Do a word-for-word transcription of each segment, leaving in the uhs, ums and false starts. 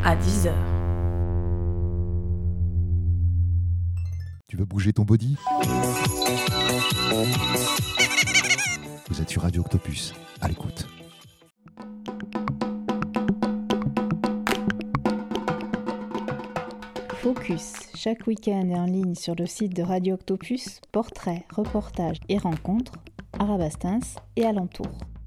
à dix heures. Tu veux bouger ton body ? Vous êtes sur Radio Octopus, à l'écoute. Focus, chaque week-end est en ligne sur le site de Radio Octopus, portraits, reportages et rencontres à Rabastens et alentours.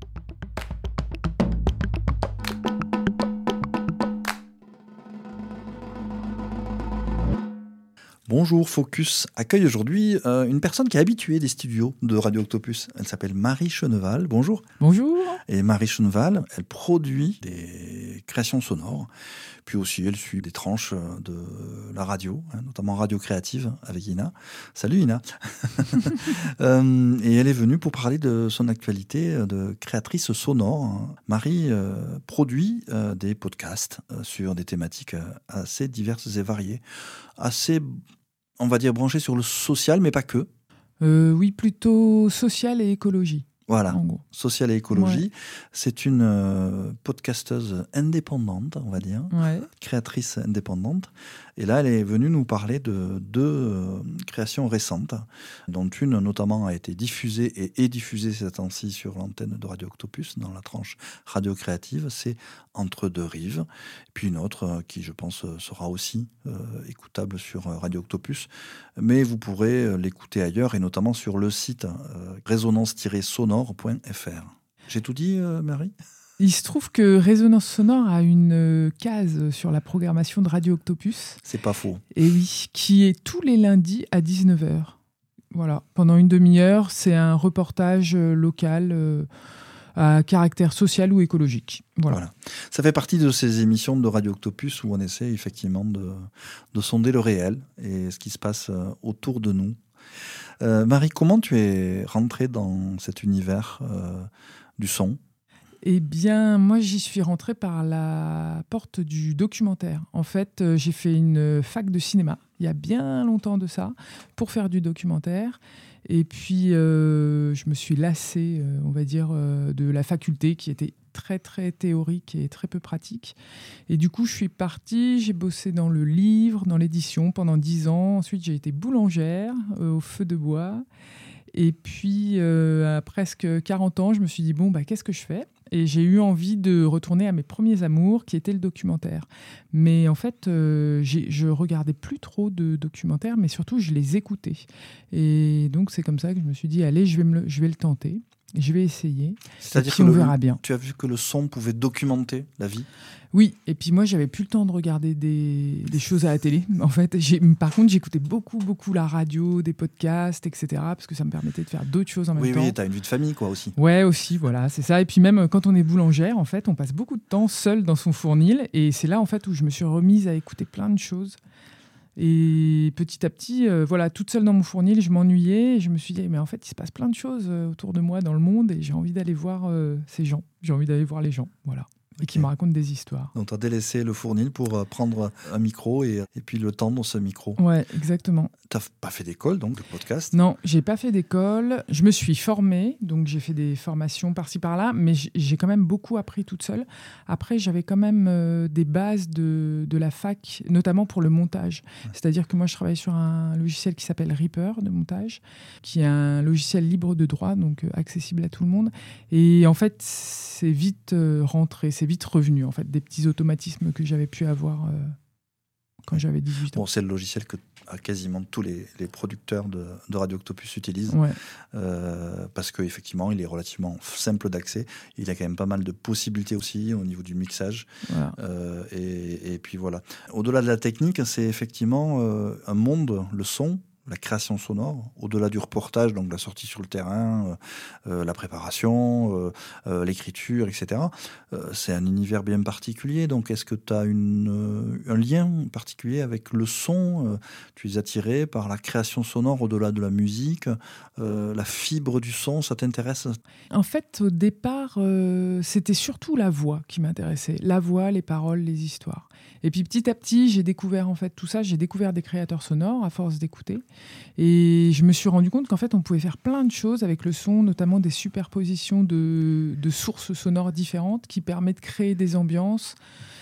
Bonjour, Focus accueille aujourd'hui euh, une personne qui est habituée des studios de Radio Octopus. Elle s'appelle Marie Cheneval. Bonjour. Bonjour. Et Marie Cheneval, elle produit des créations sonores. Puis aussi, elle suit des tranches de la radio, hein, notamment Radio Créative avec Ina. Salut Ina. euh, et elle est venue pour parler de son actualité de créatrice sonore. Marie euh, produit euh, des podcasts euh, sur des thématiques euh, assez diverses et variées, assez, on va dire, branchées sur le social, mais pas que. Euh, oui, plutôt social et écologie. Voilà, social et écologie. Ouais. C'est une euh, podcasteuse indépendante, on va dire, ouais. créatrice indépendante. Et là, elle est venue nous parler de deux euh, créations récentes, dont une notamment a été diffusée et est diffusée ces temps-ci sur l'antenne de Radio Octopus, dans la tranche Radio Créative, c'est Entre deux rives. Puis une autre euh, qui, je pense, sera aussi euh, écoutable sur euh, Radio Octopus. Mais vous pourrez euh, l'écouter ailleurs, et notamment sur le site euh, résonance tiret sonore point f r. J'ai tout dit, euh, Marie ? Il se trouve que Résonance Sonore a une case sur la programmation de Radio Octopus. C'est pas faux. Et oui, qui est tous les lundis à dix-neuf heures. Voilà, pendant une demi-heure, c'est un reportage local euh, à caractère social ou écologique. Voilà. voilà. Ça fait partie de ces émissions de Radio Octopus où on essaie effectivement de, de sonder le réel et ce qui se passe autour de nous. Euh, Marie, comment tu es rentrée dans cet univers euh, du son ? Eh bien, moi, j'y suis rentrée par la porte du documentaire. En fait, euh, j'ai fait une fac de cinéma, il y a bien longtemps de ça, pour faire du documentaire. Et puis, euh, je me suis lassée, euh, on va dire, euh, de la faculté qui était très, très théorique et très peu pratique. Et du coup, je suis partie, j'ai bossé dans le livre, dans l'édition pendant dix ans. Ensuite, j'ai été boulangère euh, au feu de bois. Et puis, euh, à presque quarante ans, je me suis dit, bon, bah, qu'est-ce que je fais ? Et j'ai eu envie de retourner à mes premiers amours, qui étaient le documentaire. Mais en fait, euh, j'ai, je regardais plus trop de documentaires, mais surtout, je les écoutais. Et donc, c'est comme ça que je me suis dit, allez, je vais, me le, je vais le tenter. Je vais essayer. C'est-à-dire et puis que on le, verra bien. Tu as vu que le son pouvait documenter la vie ? Oui, et puis moi, j'avais plus le temps de regarder des, des choses à la télé. En fait, j'ai, par contre, j'écoutais beaucoup, beaucoup la radio, des podcasts, et cetera, parce que ça me permettait de faire d'autres choses en même oui, temps. Oui, oui, tu as une vie de famille, quoi, aussi. Ouais, aussi, voilà, c'est ça. Et puis même quand on est boulangère, en fait, on passe beaucoup de temps seul dans son fournil. Et c'est là, en fait, où je me suis remise à écouter plein de choses. Et petit à petit, euh, voilà, toute seule dans mon fournil, je m'ennuyais. Et je me suis dit, mais en fait, il se passe plein de choses euh, autour de moi dans le monde. Et j'ai envie d'aller voir euh, ces gens. J'ai envie d'aller voir les gens, voilà. Et okay. Qui me racontent des histoires. Donc, tu as délaissé le fournil pour euh, prendre un micro et, et puis le tendre, ce micro. Ouais, exactement. Tu n'as pas fait d'école, donc, de podcast ? Non, j'ai pas fait d'école. Je me suis formée, donc j'ai fait des formations par-ci, par-là, mais j'ai quand même beaucoup appris toute seule. Après, j'avais quand même euh, des bases de, de la fac, notamment pour le montage. Ouais. C'est-à-dire que moi, je travaille sur un logiciel qui s'appelle Reaper de montage, qui est un logiciel libre de droit, donc euh, accessible à tout le monde. Et en fait, c'est vite euh, rentré, c'est vite revenu, en fait, des petits automatismes que j'avais pu avoir euh, quand j'avais dix-huit ans. Bon, c'est le logiciel que quasiment tous les, les producteurs de, de Radio Octopus utilisent, ouais. euh, parce qu'effectivement, il est relativement simple d'accès. Il a quand même pas mal de possibilités aussi au niveau du mixage. Voilà. Euh, et, et puis voilà. Au-delà de la technique, c'est effectivement euh, un monde, le son, la création sonore, au-delà du reportage, donc la sortie sur le terrain, euh, la préparation, euh, euh, l'écriture, et cetera. Euh, c'est un univers bien particulier. Donc, est-ce que tu as une, euh, un lien particulier avec le son ? euh, Tu es attiré par la création sonore au-delà de la musique, euh, la fibre du son, ça t'intéresse ? En fait, au départ, euh, c'était surtout la voix qui m'intéressait. La voix, les paroles, les histoires. Et puis petit à petit, j'ai découvert en fait tout ça. J'ai découvert des créateurs sonores à force d'écouter. Et je me suis rendu compte qu'en fait, on pouvait faire plein de choses avec le son, notamment des superpositions de, de sources sonores différentes qui permettent de créer des ambiances